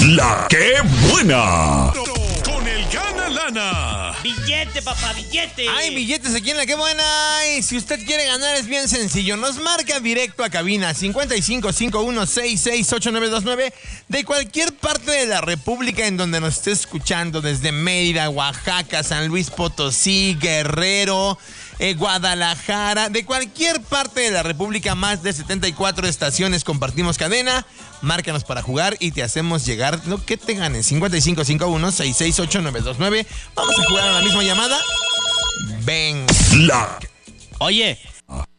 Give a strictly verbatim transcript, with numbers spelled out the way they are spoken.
La que buena. Con el Gana Lana. Billete, papá, billete. Hay billetes aquí en La que buena. Y si usted quiere ganar es bien sencillo. Nos marca directo a cabina cincuenta y cinco cincuenta y uno sesenta y seis ochenta y nueve veintinueve de cualquier parte de la República en donde nos esté escuchando, desde Mérida, Oaxaca, San Luis Potosí, Guerrero, eh, Guadalajara, de cualquier parte de la República. Más de setenta y cuatro estaciones compartimos cadena. Márcanos para jugar y te hacemos llegar lo que te ganes. cincuenta y cinco cincuenta y uno sesenta y seis ochenta y nueve veintinueve. Vamos a jugar a la misma llamada. Ven. La. Oye,